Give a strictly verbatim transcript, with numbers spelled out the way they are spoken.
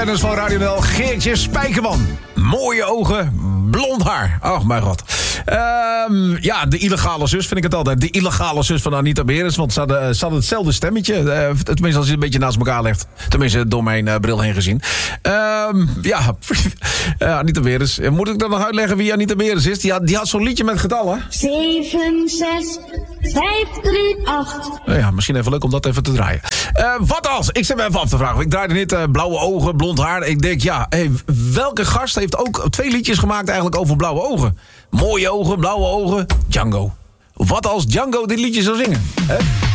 Dennis van Radio N L, Geertje Spijkerman. Mooie ogen, blond haar. Oh, mijn god. Um, ja, de illegale zus vind ik het altijd. De illegale zus van Anita Beres. Want ze hadden, ze hadden hetzelfde stemmetje. Uh, tenminste, als je het een beetje naast elkaar legt. Tenminste, door mijn uh, bril heen gezien. Um, ja, uh, Anita Beres. Moet ik dan nog uitleggen wie Anita Beres is? Die had, die had zo'n liedje met getallen. zeven, zes, vijf, drie, acht. Uh, ja, misschien even leuk om dat even te draaien. Uh, wat als? Ik zet me even af te vragen. Ik draaide net uh, blauwe ogen, blond haar. Ik denk, ja, hey, welke gast heeft ook twee liedjes gemaakt eigenlijk over blauwe ogen? Mooie ogen, blauwe ogen, Django. Wat als Django dit liedje zou zingen? Hè?